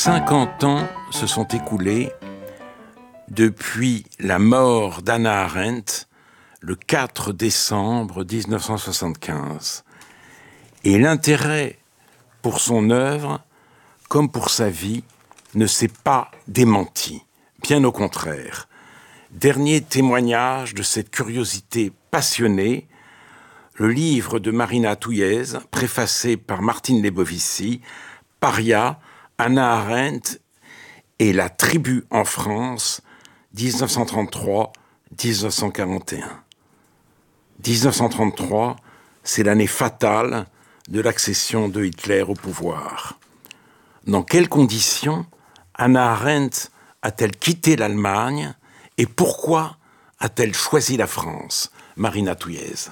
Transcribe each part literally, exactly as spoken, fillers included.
cinquante ans se sont écoulés depuis la mort d'Hannah Arendt le quatre décembre dix-neuf cent soixante-quinze. Et l'intérêt pour son œuvre, comme pour sa vie, ne s'est pas démenti. Bien au contraire. Dernier témoignage de cette curiosité passionnée, le livre de Marina Touillez, préfacé par Martine Lebovici, Paria, Hannah Arendt et la tribu en France, dix-neuf cent trente-trois à dix-neuf cent quarante et un. dix-neuf cent trente-trois, c'est l'année fatale de l'accession de Hitler au pouvoir. Dans quelles conditions Hannah Arendt a-t-elle quitté l'Allemagne et pourquoi a-t-elle choisi la France? Marina Touillez.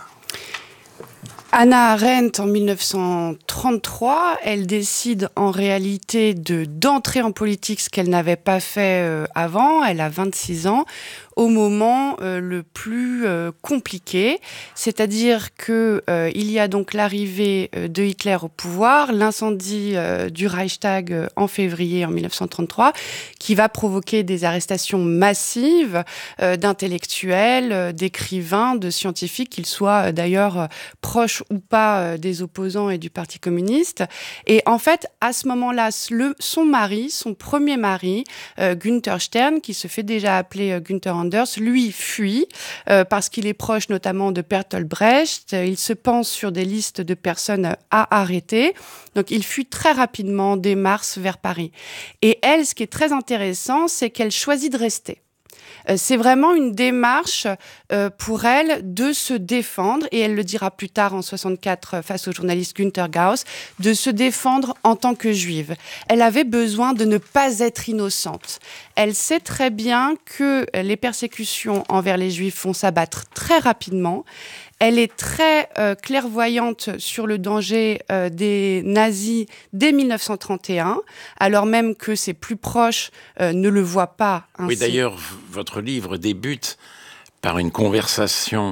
Hannah Arendt, en dix-neuf cent trente-trois, elle décide en réalité de, d'entrer en politique, ce qu'elle n'avait pas fait euh, avant. Elle a vingt-six ans, au moment euh, le plus euh, compliqué. C'est-à-dire que euh, il y a donc l'arrivée euh, de Hitler au pouvoir, l'incendie euh, du Reichstag euh, en février en dix-neuf cent trente-trois, qui va provoquer des arrestations massives euh, d'intellectuels, euh, d'écrivains, de scientifiques, qu'ils soient euh, d'ailleurs euh, proches ou pas euh, des opposants et du Parti communiste. Et en fait, à ce moment-là, le, son mari, son premier mari, euh, Günther Stern, qui se fait déjà appeler euh, Günther Anders, lui fuit euh, parce qu'il est proche notamment de Bertolt Brecht. Il se pense sur des listes de personnes à arrêter. Donc il fuit très rapidement dès mars vers Paris. Et elle, ce qui est très intéressant, c'est qu'elle choisit de rester. C'est vraiment une démarche euh, pour elle de se défendre, et elle le dira plus tard en soixante-quatre face au journaliste Günther Gauss, de se défendre en tant que juive. Elle avait besoin de ne pas être innocente. Elle sait très bien que les persécutions envers les juifs vont s'abattre très rapidement. Elle est très euh, clairvoyante sur le danger euh, des nazis dès dix-neuf cent trente et un, alors même que ses plus proches euh, ne le voient pas ainsi. Oui, d'ailleurs, v- votre livre débute par une conversation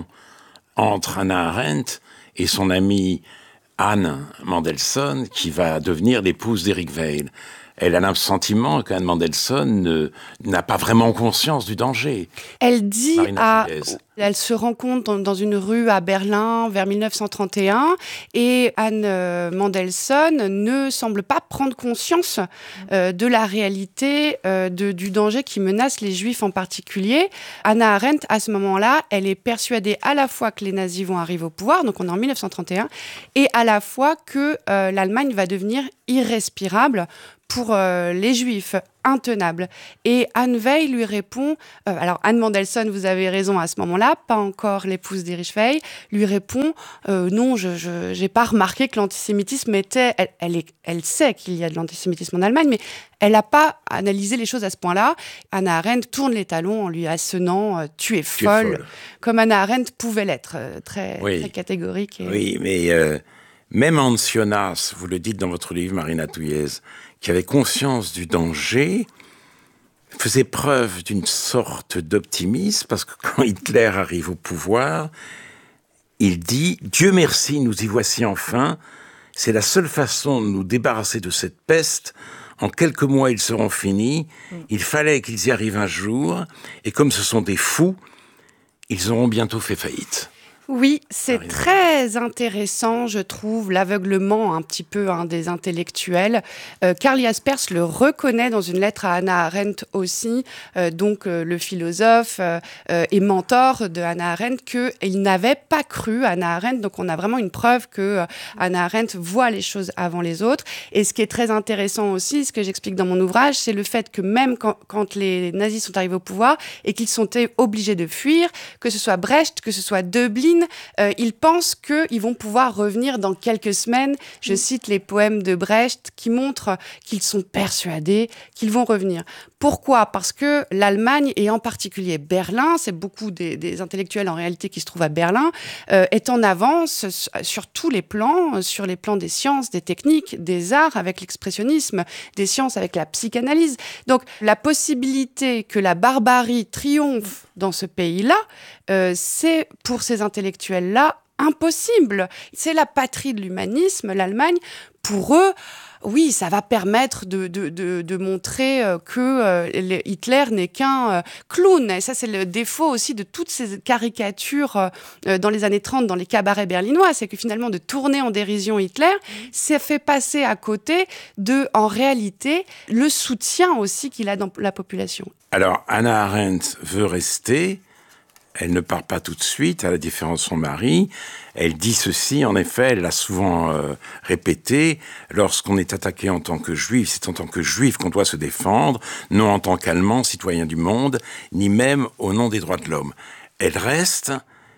entre Hannah Arendt et son amie Anne Mendelssohn, qui va devenir l'épouse d'Eric Weil. Elle a le sentiment qu'Anne Mendelssohn ne, n'a pas vraiment conscience du danger. Elle dit Marina à... Touillez. Elle se rencontre dans, dans une rue à Berlin vers dix-neuf cent trente et un et Anne euh, Mendelssohn ne semble pas prendre conscience euh, de la réalité euh, de, du danger qui menace les Juifs en particulier. Hannah Arendt, à ce moment-là, elle est persuadée à la fois que les nazis vont arriver au pouvoir, donc on est en dix-neuf cent trente et un, et à la fois que euh, l'Allemagne va devenir irrespirable pour euh, les Juifs, intenable. Et Anne Weil lui répond, euh, alors Anne Mendelssohn, vous avez raison à ce moment-là, pas encore l'épouse d'Erich Weil, lui répond, euh, non, je, je j'ai pas remarqué que l'antisémitisme était, elle, elle, est, elle sait qu'il y a de l'antisémitisme en Allemagne, mais elle n'a pas analysé les choses à ce point-là. Hannah Arendt tourne les talons en lui assenant, euh, tu es folle, Tu es folle, comme Hannah Arendt pouvait l'être, euh, très, oui. très catégorique. Et... Oui, mais euh, même Hans Jonas, vous le dites dans votre livre, Marina Touillez, qui avait conscience du danger, faisait preuve d'une sorte d'optimisme, parce que quand Hitler arrive au pouvoir, il dit « Dieu merci, nous y voici enfin, c'est la seule façon de nous débarrasser de cette peste, en quelques mois ils seront finis, il fallait qu'ils y arrivent un jour, et comme ce sont des fous, ils auront bientôt fait faillite. » Oui, c'est très intéressant, je trouve, l'aveuglement un petit peu hein, des intellectuels. Euh, Karl Jaspers le reconnaît dans une lettre à Hannah Arendt aussi, euh, donc euh, le philosophe euh, euh, et mentor de Hannah Arendt, qu'il n'avait pas cru Hannah Arendt. Donc on a vraiment une preuve que euh, Hannah Arendt voit les choses avant les autres. Et ce qui est très intéressant aussi, ce que j'explique dans mon ouvrage, c'est le fait que même quand, quand les nazis sont arrivés au pouvoir et qu'ils sont obligés de fuir, que ce soit Brecht, que ce soit Döblin, Euh, ils pensent qu'ils vont pouvoir revenir dans quelques semaines. Je cite les poèmes de Brecht qui montrent qu'ils sont persuadés qu'ils vont revenir. Pourquoi ? Parce que l'Allemagne, et en particulier Berlin, c'est beaucoup des, des intellectuels en réalité qui se trouvent à Berlin, euh, est en avance sur tous les plans, sur les plans des sciences, des techniques, des arts avec l'expressionnisme, des sciences avec la psychanalyse. Donc la possibilité que la barbarie triomphe dans ce pays-là, euh, c'est pour ces intellectuels-là impossible. C'est la patrie de l'humanisme, l'Allemagne. Pour eux, oui, ça va permettre de, de, de, de montrer que euh, Hitler n'est qu'un euh, clown. Et ça, c'est le défaut aussi de toutes ces caricatures euh, dans les années trente, dans les cabarets berlinois. C'est que finalement, de tourner en dérision Hitler, ça fait passer à côté de, en réalité, le soutien aussi qu'il a dans la population. Alors, Hannah Arendt veut rester. Elle ne part pas tout de suite, à la différence de son mari. Elle dit ceci, en effet, elle l'a souvent euh, répété, lorsqu'on est attaqué en tant que juif, c'est en tant que juif qu'on doit se défendre, non en tant qu'Allemand, citoyen du monde, ni même au nom des droits de l'homme. Elle reste,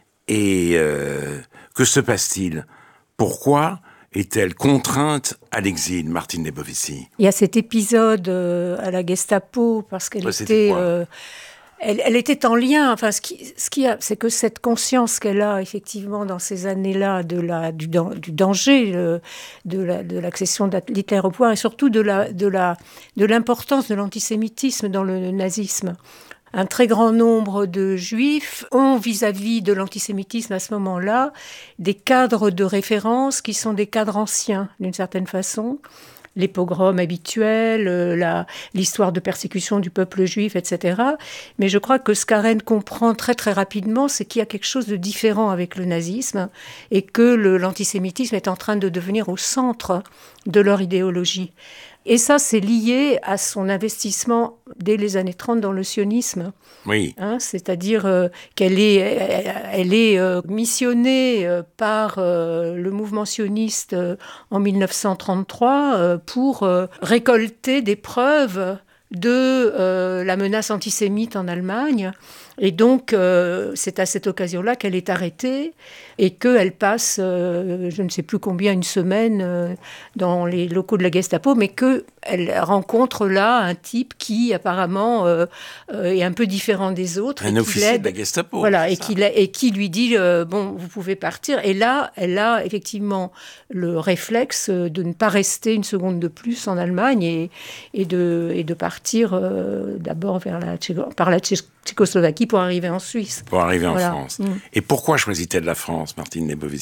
et euh, que se passe-t-il ? Pourquoi est-elle contrainte à l'exil, Martine Lebovici ? Il y a cet épisode euh, à la Gestapo, parce qu'elle ouais, était... Euh, elle, elle était en lien, enfin, ce qui, ce qui a, c'est que cette conscience qu'elle a, effectivement, dans ces années-là, de la, du, du danger, euh, de, la, de l'accession d'Hitler au pouvoir, et surtout de, la, de, la, de l'importance de l'antisémitisme dans le nazisme. Un très grand nombre de juifs ont, vis-à-vis de l'antisémitisme à ce moment-là, des cadres de référence qui sont des cadres anciens, d'une certaine façon. Les pogroms habituels, la, l'histoire de persécution du peuple juif, et cetera. Mais je crois que ce qu'Arendt comprend très très rapidement, c'est qu'il y a quelque chose de différent avec le nazisme et que le, l'antisémitisme est en train de devenir au centre de leur idéologie. Et ça, c'est lié à son investissement dès les années trente dans le sionisme. Oui. Hein, c'est-à-dire euh, qu'elle est, elle, elle est euh, missionnée euh, par euh, le mouvement sioniste euh, en dix-neuf cent trente-trois euh, pour euh, récolter des preuves de euh, la menace antisémite en Allemagne. Et donc, euh, c'est à cette occasion-là qu'elle est arrêtée et qu'elle passe, euh, je ne sais plus combien, une semaine euh, dans les locaux de la Gestapo, mais qu'elle rencontre là un type qui, apparemment, euh, euh, est un peu différent des autres. Un officier de la Gestapo. Voilà, et qui, et qui lui dit, euh, bon, vous pouvez partir. Et là, elle a effectivement le réflexe de ne pas rester une seconde de plus en Allemagne et, et, de, et de partir euh, d'abord vers la, par la Tchécoslovaquie pour arriver en Suisse. Pour arriver en voilà. France. Mmh. Et pourquoi choisit-elle la France, Martine Lebovici ?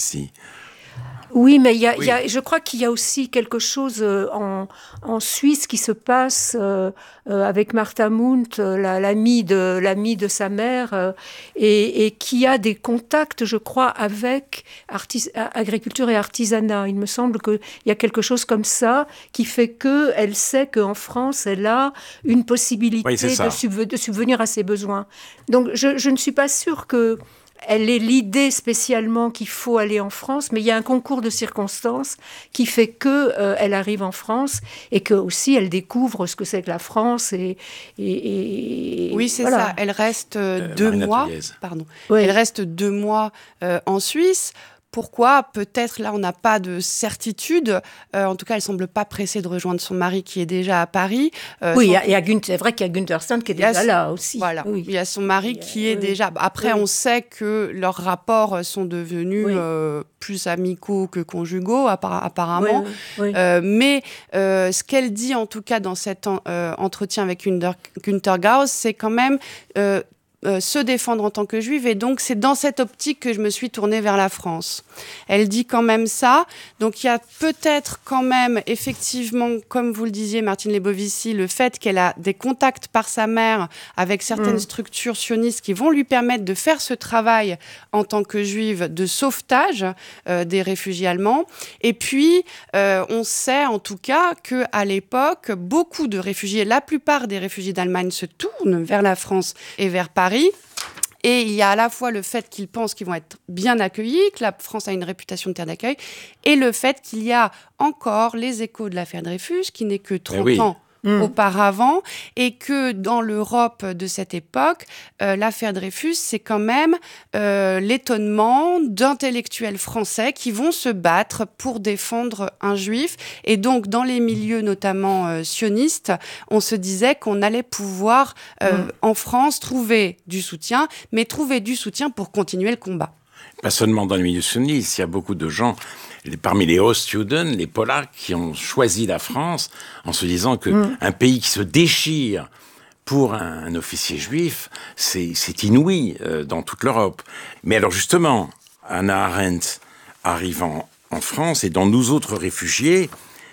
Oui, mais il y a, oui. il y a, je crois qu'il y a aussi quelque chose en, en Suisse qui se passe euh, avec Martha Mundt, la, l'amie, de, l'amie de sa mère, euh, et, et qui a des contacts, je crois, avec artis, agriculture et artisanat. Il me semble qu'il y a quelque chose comme ça qui fait qu'elle sait qu'en France, elle a une possibilité oui, de, subve, de subvenir à ses besoins. Donc, je, je ne suis pas sûre que... Elle est l'idée spécialement qu'il faut aller en France, mais il y a un concours de circonstances qui fait que euh, elle arrive en France et que aussi elle découvre ce que c'est que la France et, et, et oui c'est voilà. ça. Elle reste euh, deux Marina mois. Touliez. Pardon. Oui. Elle reste deux mois euh, en Suisse. Pourquoi ? Peut-être, là, on n'a pas de certitude. Euh, en tout cas, elle ne semble pas pressée de rejoindre son mari qui est déjà à Paris. Euh, oui, il y a, Günther, c'est vrai qu'il y a Günther Stein qui est déjà son, là aussi. Voilà, oui. Il y a son mari a, qui est oui. déjà... Après, oui. on sait que leurs rapports sont devenus oui. euh, plus amicaux que conjugaux, apparemment. Oui, oui. Euh, mais euh, ce qu'elle dit, en tout cas, dans cet en, euh, entretien avec Günther, Günther Gauss, c'est quand même... Euh, Euh, se défendre en tant que juive, et donc c'est dans cette optique que je me suis tournée vers la France. Elle dit quand même ça, donc il y a peut-être quand même, effectivement, comme vous le disiez, Martine Lebovici, le fait qu'elle a des contacts par sa mère avec certaines mmh. structures sionistes qui vont lui permettre de faire ce travail en tant que juive de sauvetage euh, des réfugiés allemands. Et puis, euh, on sait en tout cas qu'à l'époque, beaucoup de réfugiés, la plupart des réfugiés d'Allemagne se tournent vers la France et vers Paris. Et il y a à la fois le fait qu'ils pensent qu'ils vont être bien accueillis, que la France a une réputation de terre d'accueil, et le fait qu'il y a encore les échos de l'affaire Dreyfus, qui n'est que trente oui. ans mmh. auparavant, et que dans l'Europe de cette époque, euh, l'affaire Dreyfus, c'est quand même euh, l'étonnement d'intellectuels français qui vont se battre pour défendre un juif. Et donc, dans les milieux notamment euh, sionistes, on se disait qu'on allait pouvoir, euh, mmh. en France, trouver du soutien, mais trouver du soutien pour continuer le combat. Pas seulement dans les milieux sionistes, il y a beaucoup de gens... Parmi les Ostjuden, les Polacs qui ont choisi la France en se disant qu'un mmh. pays qui se déchire pour un, un officier juif, c'est, c'est inouï euh, dans toute l'Europe. Mais alors justement, Hannah Arendt arrivant en France et dans nous autres réfugiés,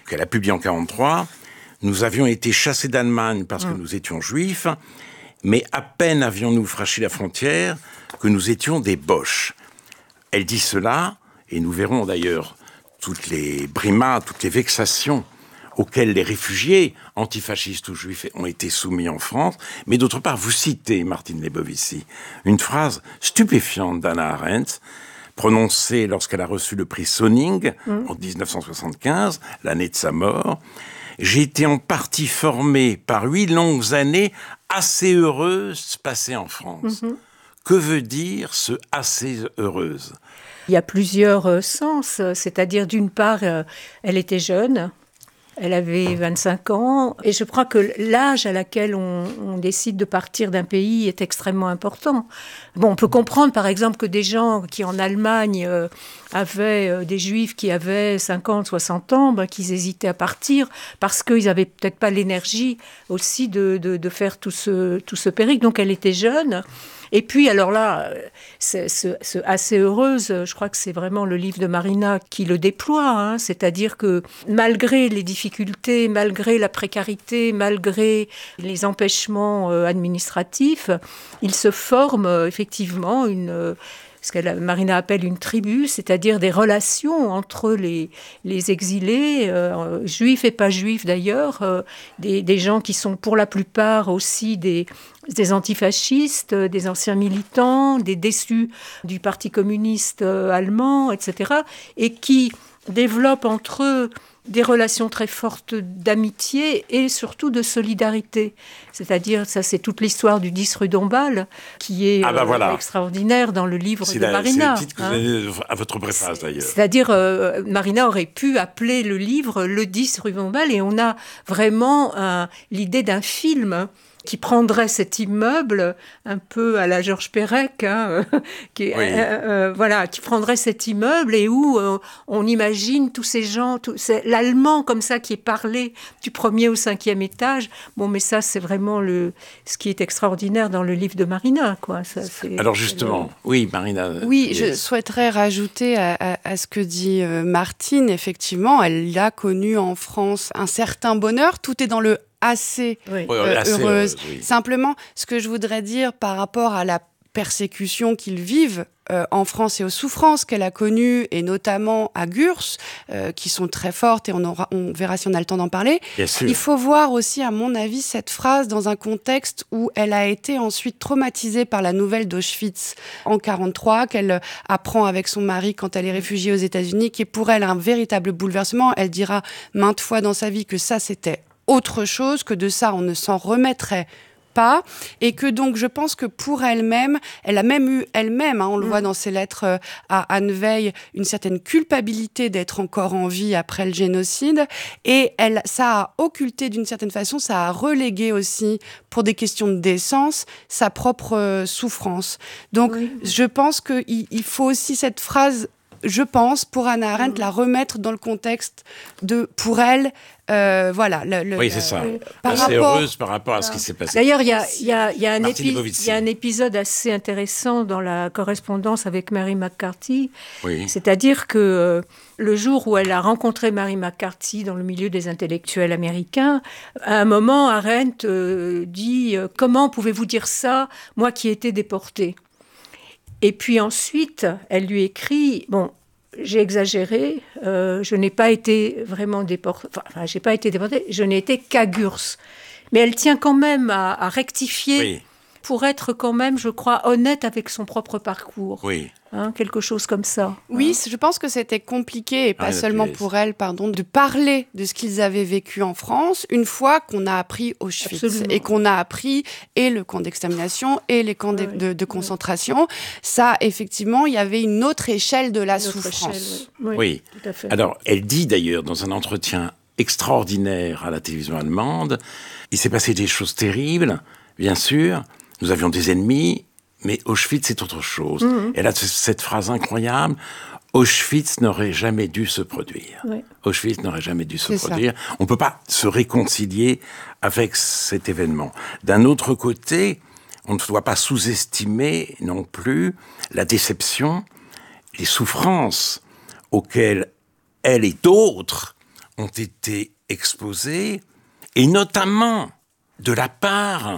qu'elle a publié en quarante-trois, nous avions été chassés d'Allemagne parce que mmh. nous étions juifs, mais à peine avions-nous franchi la frontière que nous étions des Boches. Elle dit cela, et nous verrons d'ailleurs toutes les brimades, toutes les vexations auxquelles les réfugiés antifascistes ou juifs ont été soumis en France. Mais d'autre part, vous citez, Martine Lebovici, une phrase stupéfiante d'Hannah Arendt, prononcée lorsqu'elle a reçu le prix Sonning mmh. en dix-neuf cent soixante-quinze, l'année de sa mort. « J'ai été en partie formée par huit longues années assez heureuses passées en France. Mmh. » Que veut dire ce « assez heureuse » ? Il y a plusieurs euh, sens, c'est-à-dire d'une part, euh, elle était jeune, elle avait vingt-cinq ans, et je crois que l'âge à laquelle on, on décide de partir d'un pays est extrêmement important. Bon, on peut comprendre par exemple que des gens qui en Allemagne euh, avaient euh, des juifs qui avaient cinquante, soixante ans, ben, qu'ils hésitaient à partir parce qu'ils n'avaient peut-être pas l'énergie aussi de, de, de faire tout ce, tout ce périple. Donc elle était jeune. Et puis, alors là, c'est, c'est, c'est assez heureuse, je crois que c'est vraiment le livre de Marina qui le déploie, hein, c'est-à-dire que malgré les difficultés, malgré la précarité, malgré les empêchements euh, administratifs, il se forme euh, effectivement une... Euh, ce que Marina appelle une tribu, c'est-à-dire des relations entre les, les exilés, euh, juifs et pas juifs d'ailleurs, euh, des, des gens qui sont pour la plupart aussi des, des antifascistes, des anciens militants, des déçus du Parti communiste euh, allemand, et cetera, et qui développent entre eux des relations très fortes d'amitié et surtout de solidarité. C'est-à-dire, ça c'est toute l'histoire du dix rue Dombasle, qui est ah bah voilà. euh, extraordinaire dans le livre c'est de la, Marina. C'est le titre que hein. vous avez à votre préface d'ailleurs. C'est-à-dire, euh, Marina aurait pu appeler le livre Le dix rue Dombasle, et on a vraiment euh, l'idée d'un film qui prendrait cet immeuble, un peu à la Georges Perec, hein, euh, qui, oui. euh, euh, voilà, qui prendrait cet immeuble et où euh, on imagine tous ces gens, tout, c'est l'allemand comme ça qui est parlé du premier au cinquième étage. Bon, mais ça, c'est vraiment le, ce qui est extraordinaire dans le livre de Marina, quoi. Ça, c'est, Alors justement, le... oui, Marina. Oui, yes. Je souhaiterais rajouter à, à, à ce que dit euh, Martine. Effectivement, elle a connu en France un certain bonheur. Tout est dans le assez, oui. euh, assez heureuse. heureuse oui. Simplement, ce que je voudrais dire par rapport à la persécution qu'ils vivent euh, en France et aux souffrances qu'elle a connues, et notamment à Gurs, euh, qui sont très fortes, et on, aura, on verra si on a le temps d'en parler. Il faut voir aussi, à mon avis, cette phrase dans un contexte où elle a été ensuite traumatisée par la nouvelle d'Auschwitz en quarante-trois, qu'elle apprend avec son mari quand elle est réfugiée aux États-Unis, qui est pour elle un véritable bouleversement. Elle dira maintes fois dans sa vie que ça, c'était autre chose, que de ça, on ne s'en remettrait pas, et que donc je pense que pour elle-même, elle a même eu elle-même, hein, on le mmh. voit dans ses lettres à Anne Veil, une certaine culpabilité d'être encore en vie après le génocide, et elle, ça a occulté d'une certaine façon, ça a relégué aussi, pour des questions de décence, sa propre euh, souffrance. Donc oui. je pense qu'il il faut aussi cette phrase, je pense, pour Hannah Arendt, mmh. la remettre dans le contexte de, pour elle, Euh, voilà. Le, le, oui, c'est ça. Euh, par c'est rapport... heureuse par rapport à ce qui s'est passé. D'ailleurs, il y a, y a, y a, un épi... y a un épisode assez intéressant dans la correspondance avec Mary McCarthy. Oui. C'est-à-dire que euh, le jour où elle a rencontré Mary McCarthy dans le milieu des intellectuels américains, à un moment, Arendt euh, dit euh, « Comment pouvez-vous dire ça, moi qui ai été déportée ?» Et puis ensuite, elle lui écrit « Bon, j'ai exagéré, euh, je n'ai pas été vraiment déportée, enfin, j'ai pas été déportée, je n'ai été qu'à Gurs. » Mais elle tient quand même à, à rectifier oui. pour être quand même, je crois, honnête avec son propre parcours. Oui. Hein, quelque chose comme ça. Oui, hein. Je pense que c'était compliqué, et pas ah, seulement pour elle, pardon, de parler de ce qu'ils avaient vécu en France, une fois qu'on a appris Auschwitz. Absolument. Et qu'on a appris et le camp d'extermination et les camps de, oui. de, de concentration. Oui. Ça, effectivement, il y avait une autre échelle de la une souffrance. Échelle, oui. oui. oui. Tout à fait. Alors, elle dit d'ailleurs, dans un entretien extraordinaire à la télévision allemande, il s'est passé des choses terribles, bien sûr, nous avions des ennemis, mais Auschwitz, c'est autre chose. Mmh. Elle a cette phrase incroyable, Auschwitz n'aurait jamais dû se produire. Oui. Auschwitz n'aurait jamais dû se c'est produire. Ça. On ne peut pas se réconcilier avec cet événement. D'un autre côté, on ne doit pas sous-estimer non plus la déception, les souffrances auxquelles elle et d'autres ont été exposées, et notamment de la part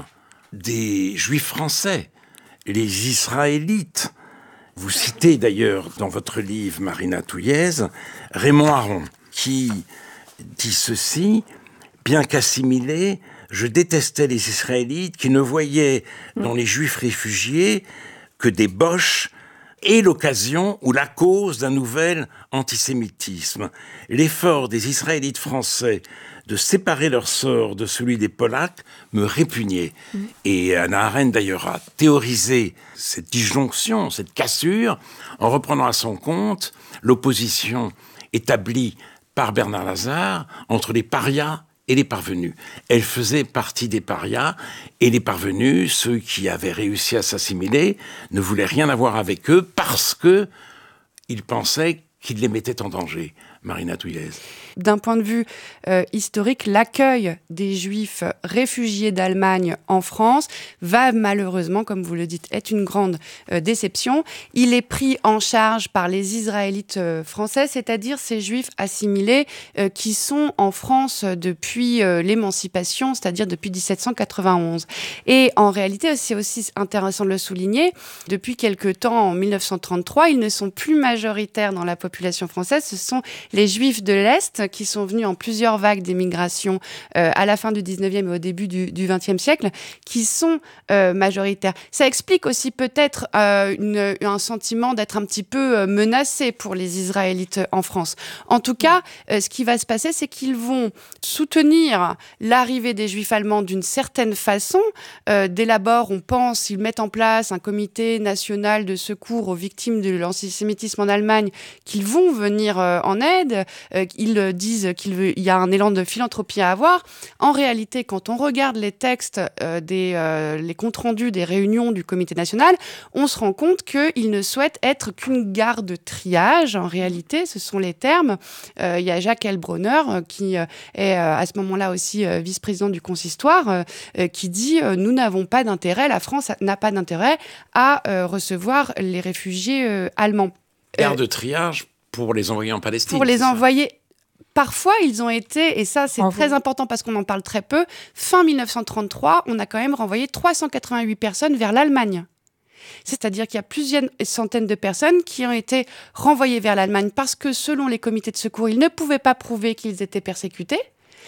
des Juifs français, les Israélites. Vous citez d'ailleurs dans votre livre, Marina Touillez, Raymond Aron, qui dit ceci: « Bien qu'assimilé, je détestais les Israélites qui ne voyaient dans les Juifs réfugiés que des boches et l'occasion ou la cause d'un nouvel antisémitisme. L'effort des Israélites français de séparer leur sort de celui des Polacs me répugnait. Mmh. » Et Hannah Arendt, d'ailleurs, a théorisé cette disjonction, cette cassure, en reprenant à son compte l'opposition établie par Bernard Lazare entre les parias et les parvenus. Elle faisait partie des parias, et les parvenus, ceux qui avaient réussi à s'assimiler, ne voulaient rien avoir avec eux parce que ils pensaient qu'ils les mettaient en danger. Marina Touillez. D'un point de vue euh, historique, l'accueil des Juifs réfugiés d'Allemagne en France va malheureusement, comme vous le dites, être une grande euh, déception. Il est pris en charge par les Israélites euh, français, c'est-à-dire ces Juifs assimilés euh, qui sont en France depuis euh, l'émancipation, c'est-à-dire depuis dix-sept cent quatre-vingt-onze. Et en réalité, c'est aussi intéressant de le souligner, depuis quelque temps, en mille neuf cent trente-trois, ils ne sont plus majoritaires dans la population française, ce sont les Juifs de l'Est qui sont venus en plusieurs vagues d'émigration euh, à la fin du dix-neuvième et au début du, du vingtième siècle, qui sont euh, majoritaires. Ça explique aussi peut-être euh, une, un sentiment d'être un petit peu euh, menacé pour les Israélites en France. En tout cas, euh, ce qui va se passer, c'est qu'ils vont soutenir l'arrivée des Juifs allemands d'une certaine façon. Euh, dès l'abord, on pense, ils mettent en place un comité national de secours aux victimes de l'antisémitisme en Allemagne, qu'ils vont venir euh, en aide. Euh, ils disent qu'il veut, il y a un élan de philanthropie à avoir. En réalité, quand on regarde les textes, euh, des, euh, les comptes rendus des réunions du comité national, on se rend compte qu'ils ne souhaitent être qu'une gare de triage. En réalité, ce sont les termes. Euh, il y a Jacques Heilbronner, euh, qui euh, est euh, à ce moment-là aussi euh, vice-président du consistoire, euh, euh, qui dit euh, « Nous n'avons pas d'intérêt, la France n'a pas d'intérêt à euh, recevoir les réfugiés euh, allemands. » Gare de triage pour les envoyer en Palestine. Pour les envoyer... Parfois, ils ont été, et ça c'est en très vous. important parce qu'on en parle très peu, fin mille neuf cent trente-trois, on a quand même renvoyé trois cent quatre-vingt-huit personnes vers l'Allemagne. C'est-à-dire qu'il y a plusieurs centaines de personnes qui ont été renvoyées vers l'Allemagne parce que, selon les comités de secours, ils ne pouvaient pas prouver qu'ils étaient persécutés.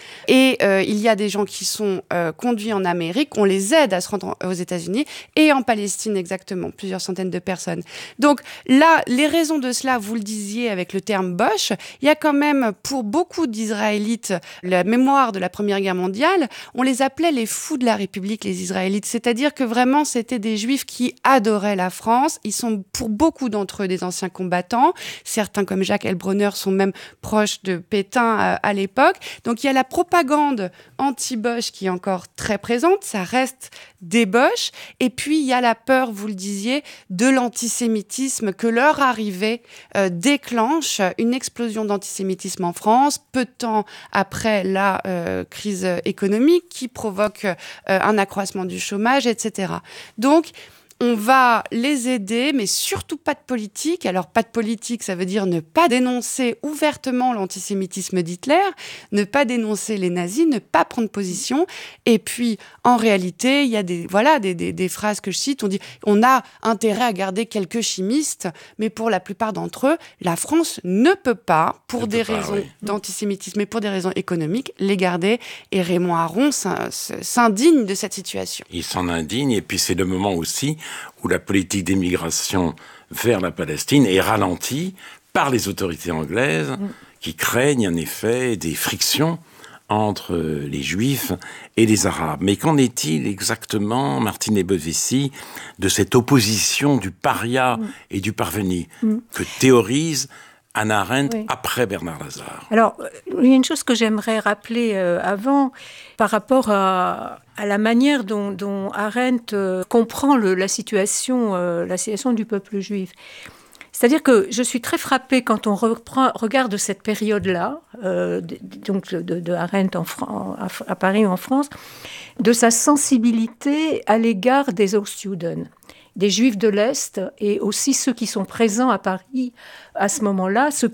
Et euh, il y a des gens qui sont euh, conduits en Amérique, on les aide à se rendre aux États-Unis et en Palestine exactement, plusieurs centaines de personnes. Donc là, les raisons de cela, vous le disiez avec le terme Boche, il y a quand même pour beaucoup d'Israélites la mémoire de la Première Guerre mondiale, on les appelait les fous de la République, les Israélites, c'est-à-dire que vraiment c'était des Juifs qui adoraient la France, ils sont pour beaucoup d'entre eux des anciens combattants, certains comme Jacques Heilbronner sont même proches de Pétain à, à l'époque, donc il y a la propagande anti-Boche qui est encore très présente, ça reste des Boches. Et puis, il y a la peur, vous le disiez, de l'antisémitisme, que leur arrivée euh, déclenche une explosion d'antisémitisme en France, peu de temps après la euh, crise économique qui provoque euh, un accroissement du chômage, et cetera. Donc, on va les aider, mais surtout pas de politique. Alors, pas de politique, ça veut dire ne pas dénoncer ouvertement l'antisémitisme d'Hitler, ne pas dénoncer les nazis, ne pas prendre position. Et puis, en réalité, il y a des, voilà, des, des, des phrases que je cite. On dit, on a intérêt à garder quelques chimistes, mais pour la plupart d'entre eux, la France ne peut pas, pour des pas, raisons oui. d'antisémitisme et pour des raisons économiques, les garder. Et Raymond Aron s'indigne de cette situation. Il s'en indigne, et puis c'est le moment aussi où la politique d'émigration vers la Palestine est ralentie par les autorités anglaises mmh. qui craignent en effet des frictions entre les Juifs et les Arabes. Mais qu'en est-il exactement, Martine Bovessi, de cette opposition du paria mmh. et du parvenu mmh. que théorise Hannah Arendt oui. après Bernard Lazare? Alors, il y a une chose que j'aimerais rappeler euh, avant, par rapport à, à la manière dont, dont Arendt euh, comprend le, la, situation, euh, la situation du peuple juif. C'est-à-dire que je suis très frappée quand on reprend, regarde cette période-là, euh, de, donc de, de Arendt en Fran- à, à Paris ou en France, de sa sensibilité à l'égard des Ostjuden, des Juifs de l'Est, et aussi ceux qui sont présents à Paris à ce moment-là, ceux qui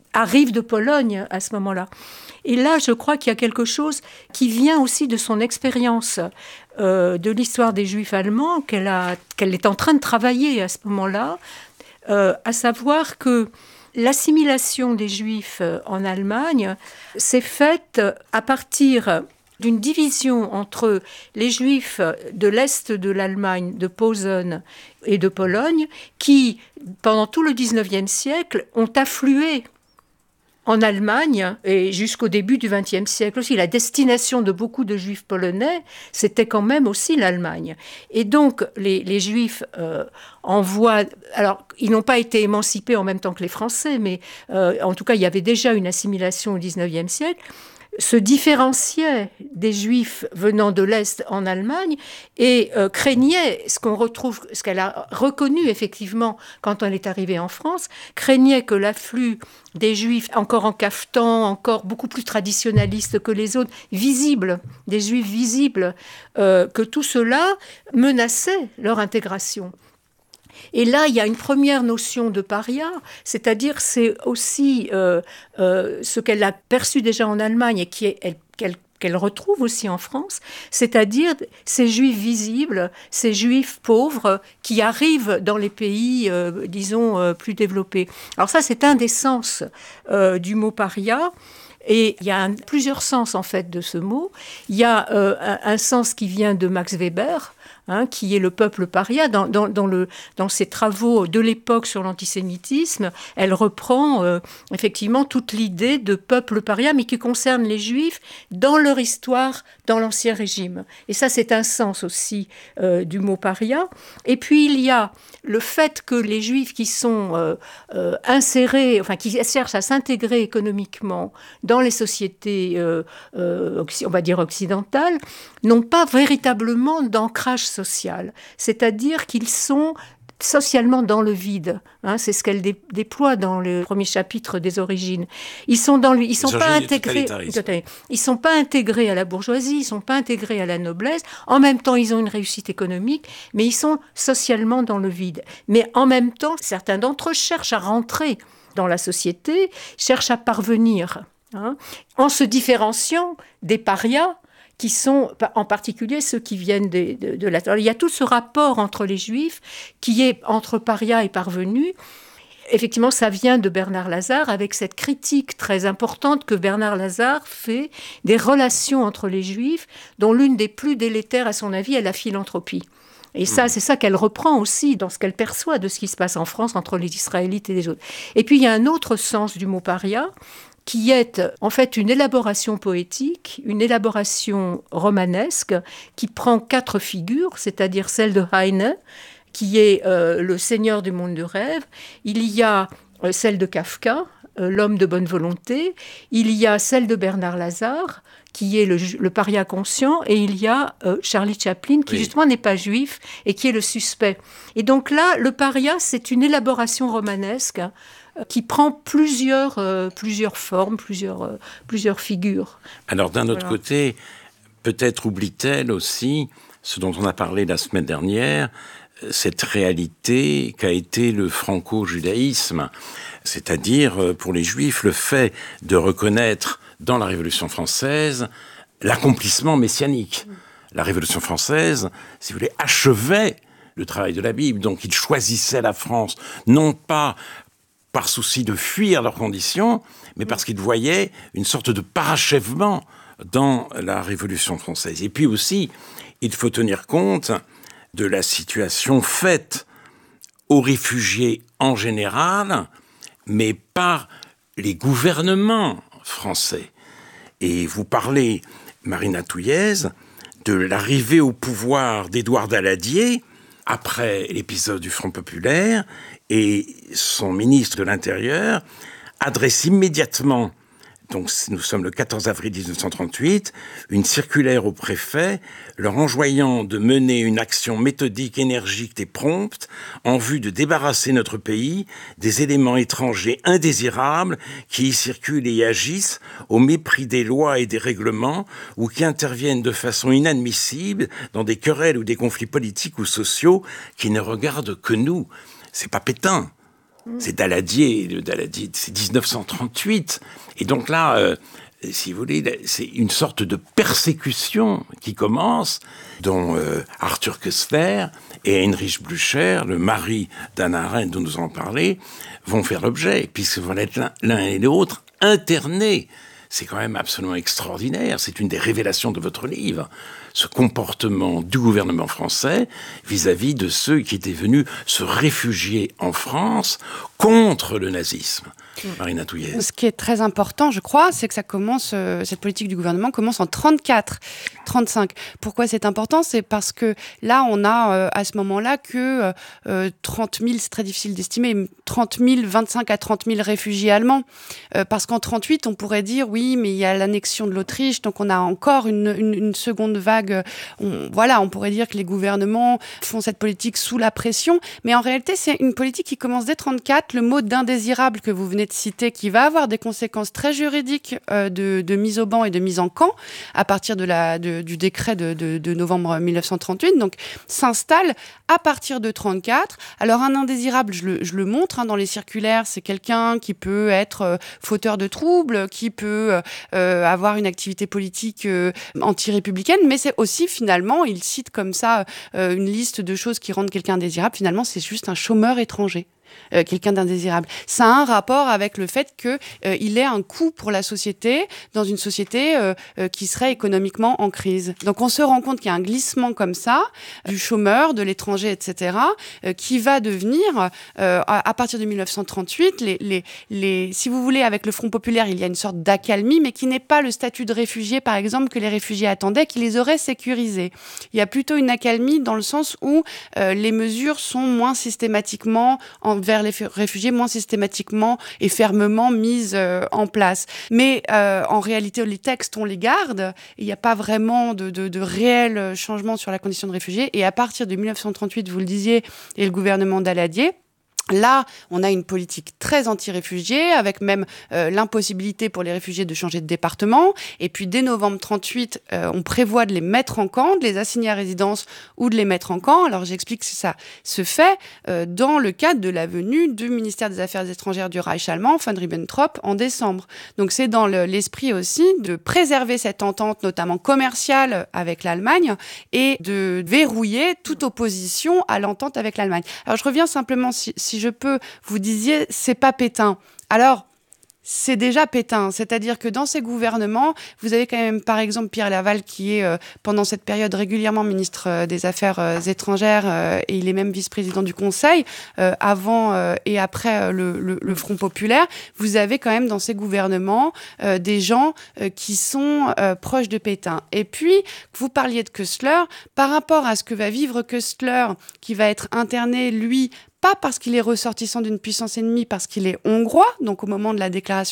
arrive de Pologne à ce moment-là. Et là, je crois qu'il y a quelque chose qui vient aussi de son expérience euh, de l'histoire des Juifs allemands, qu'elle, a, qu'elle est en train de travailler à ce moment-là, euh, à savoir que l'assimilation des Juifs en Allemagne s'est faite à partir d'une division entre les Juifs de l'Est de l'Allemagne, de Posen et de Pologne, qui, pendant tout le dix-neuvième siècle, ont afflué en Allemagne, et jusqu'au début du vingtième siècle aussi. La destination de beaucoup de Juifs polonais, c'était quand même aussi l'Allemagne. Et donc, les, les Juifs euh, envoient... Alors, ils n'ont pas été émancipés en même temps que les Français, mais euh, en tout cas, il y avait déjà une assimilation au dix-neuvième siècle, se différenciaient des Juifs venant de l'Est en Allemagne et euh, craignaient, ce qu'on retrouve, ce qu'elle a reconnu effectivement quand elle est arrivée en France, craignait que l'afflux des Juifs, encore en cafetan, encore beaucoup plus traditionnalistes que les autres, visibles, des Juifs visibles, euh, que tout cela menaçait leur intégration. Et là, il y a une première notion de paria, c'est-à-dire c'est aussi euh, euh, ce qu'elle a perçu déjà en Allemagne et qui est, elle, qu'elle, qu'elle retrouve aussi en France, c'est-à-dire ces Juifs visibles, ces Juifs pauvres qui arrivent dans les pays, euh, disons, euh, plus développés. Alors ça, c'est un des sens euh, du mot paria. Et il y a un, plusieurs sens, en fait, de ce mot. Il y a euh, un, un sens qui vient de Max Weber, hein, qui est le peuple paria. Dans, dans, dans, le, dans ses travaux de l'époque sur l'antisémitisme, elle reprend euh, effectivement toute l'idée de peuple paria, mais qui concerne les Juifs dans leur histoire, dans l'Ancien Régime. Et ça, c'est un sens aussi euh, du mot paria. Et puis, il y a le fait que les Juifs qui sont euh, euh, insérés, enfin, qui cherchent à s'intégrer économiquement dans les sociétés, euh, euh, on va dire occidentales, n'ont pas véritablement d'ancrage social. C'est-à-dire qu'ils sont socialement dans le vide. Hein, c'est ce qu'elle dé- déploie dans le premier chapitre des Origines. Ils sont dans le, ils sont pas intégrés. Ils sont pas intégrés à la bourgeoisie, ils sont pas intégrés à la noblesse. En même temps, ils ont une réussite économique, mais ils sont socialement dans le vide. Mais en même temps, certains d'entre eux cherchent à rentrer dans la société, cherchent à parvenir, hein, en se différenciant des parias, qui sont en particulier ceux qui viennent de, de, de la... Alors, il y a tout ce rapport entre les Juifs qui est entre paria et parvenu. Effectivement, ça vient de Bernard Lazare avec cette critique très importante que Bernard Lazare fait des relations entre les Juifs, dont l'une des plus délétères, à son avis, est la philanthropie. Et ça, c'est ça qu'elle reprend aussi dans ce qu'elle perçoit de ce qui se passe en France entre les Israélites et les autres. Et puis, il y a un autre sens du mot paria, qui est en fait une élaboration poétique, une élaboration romanesque, qui prend quatre figures, c'est-à-dire celle de Heine, qui est euh, le seigneur du monde du rêve. Il y a euh, celle de Kafka, euh, l'homme de bonne volonté. Il y a celle de Bernard Lazare, qui est le, le paria conscient. Et il y a euh, Charlie Chaplin, qui oui. justement n'est pas juif et qui est le suspect. Et donc là, le paria, c'est une élaboration romanesque qui prend plusieurs, euh, plusieurs formes, plusieurs, euh, plusieurs figures. Alors d'un autre voilà. côté, peut-être oublie-t-elle aussi, ce dont on a parlé la semaine dernière, cette réalité qu'a été le franco-judaïsme, c'est-à-dire pour les Juifs le fait de reconnaître dans la Révolution française l'accomplissement messianique. La Révolution française, si vous voulez, achevait le travail de la Bible, donc ils choisissaient la France, non pas par souci de fuir leurs conditions, mais parce qu'ils voyaient une sorte de parachèvement dans la Révolution française. Et puis aussi, il faut tenir compte de la situation faite aux réfugiés en général, mais par les gouvernements français. Et vous parlez, Marina Touillez, de l'arrivée au pouvoir d'Édouard Daladier, après l'épisode du Front populaire, et son ministre de l'Intérieur adresse immédiatement, donc nous sommes le quatorze avril dix-neuf cent trente-huit, une circulaire au préfet leur enjoignant de mener une action méthodique, énergique et prompte en vue de débarrasser notre pays des éléments étrangers indésirables qui y circulent et y agissent au mépris des lois et des règlements ou qui interviennent de façon inadmissible dans des querelles ou des conflits politiques ou sociaux qui ne regardent que nous. C'est pas Pétain. Mmh. C'est Daladier, le Daladier, c'est dix-neuf cent trente-huit. Et donc là, euh, si vous voulez, c'est une sorte de persécution qui commence, dont euh, Arthur Koestler et Heinrich Blücher, le mari d'Hannah Arendt dont nous allons parler, vont faire l'objet, puisqu'ils vont être l'un, l'un et l'autre internés. C'est quand même absolument extraordinaire. C'est une des révélations de votre livre. Ce comportement du gouvernement français vis-à-vis de ceux qui étaient venus se réfugier en France contre le nazisme. Marina Touillet. Ce qui est très important, je crois, c'est que ça commence, euh, cette politique du gouvernement commence en trente-quatre, trente-cinq. Pourquoi c'est important ? C'est parce que là, on a euh, à ce moment-là que euh, trente mille, c'est très difficile d'estimer, trente mille, vingt-cinq à trente mille réfugiés allemands. Euh, parce qu'en trente-huit, on pourrait dire, oui, mais il y a l'annexion de l'Autriche, donc on a encore une, une, une seconde vague. On, voilà, on pourrait dire que les gouvernements font cette politique sous la pression, mais en réalité, c'est une politique qui commence dès trente-quatre. Le mot d'indésirable que vous venez de citer, qui va avoir des conséquences très juridiques euh, de, de mise au ban et de mise en camp à partir de la, de, du décret de, de, de novembre dix-neuf cent trente-huit, donc s'installe à partir de trente-quatre. Alors un indésirable, je le, je le montre hein, dans les circulaires, c'est quelqu'un qui peut être euh, fauteur de troubles, qui peut euh, avoir une activité politique euh, anti-républicaine, mais c'est aussi finalement, il cite comme ça euh, une liste de choses qui rendent quelqu'un indésirable, finalement c'est juste un chômeur étranger. Euh, quelqu'un d'indésirable. Ça a un rapport avec le fait qu'il euh, ait un coût pour la société, dans une société euh, euh, qui serait économiquement en crise. Donc on se rend compte qu'il y a un glissement comme ça, du chômeur, de l'étranger, et cetera, euh, qui va devenir, euh, à, à partir de dix-neuf cent trente-huit, les, les, les, si vous voulez, avec le Front populaire, il y a une sorte d'accalmie, mais qui n'est pas le statut de réfugié, par exemple, que les réfugiés attendaient, qui les aurait sécurisés. Il y a plutôt une accalmie dans le sens où euh, les mesures sont moins systématiquement en vers les réfugiés, moins systématiquement et fermement mises euh, en place. Mais euh, en réalité, les textes, on les garde. Il n'y a pas vraiment de, de, de réel changement sur la condition de réfugié. Et à partir de dix-neuf cent trente-huit, vous le disiez, et le gouvernement Daladier, là, on a une politique très anti-réfugiés, avec même euh, l'impossibilité pour les réfugiés de changer de département. Et puis, dès novembre trente-huit, euh, on prévoit de les mettre en camp, de les assigner à résidence ou de les mettre en camp. Alors, j'explique que ça se fait euh, dans le cadre de la venue du ministère des Affaires étrangères du Reich allemand, von Ribbentrop, en décembre. Donc, c'est dans le, l'esprit aussi de préserver cette entente, notamment commerciale, avec l'Allemagne, et de verrouiller toute opposition à l'entente avec l'Allemagne. Alors, je reviens simplement, si, si je peux, vous disiez, c'est pas Pétain. Alors, c'est déjà Pétain. C'est-à-dire que dans ces gouvernements, vous avez quand même, par exemple, Pierre Laval, qui est, euh, pendant cette période, régulièrement ministre euh, des Affaires euh, étrangères, euh, et il est même vice-président du Conseil, euh, avant euh, et après euh, le, le, le Front populaire. Vous avez quand même dans ces gouvernements euh, des gens euh, qui sont euh, proches de Pétain. Et puis, vous parliez de Koestler. Par rapport à ce que va vivre Koestler, qui va être interné, lui, pas parce qu'il est ressortissant d'une puissance ennemie, parce qu'il est hongrois, donc au moment de la déclaration